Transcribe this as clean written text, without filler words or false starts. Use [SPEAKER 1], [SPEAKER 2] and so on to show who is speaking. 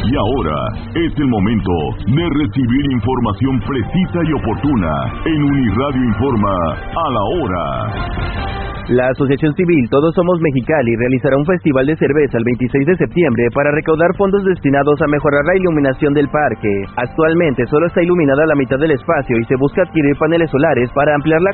[SPEAKER 1] Y ahora es el momento de recibir información precisa y oportuna en Uniradio Informa a la hora.
[SPEAKER 2] La Asociación Civil Todos Somos Mexicali realizará un festival de cerveza el 26 de septiembre para recaudar fondos destinados a mejorar la iluminación del parque. Actualmente solo está iluminada la mitad del espacio y se busca adquirir paneles solares para ampliar la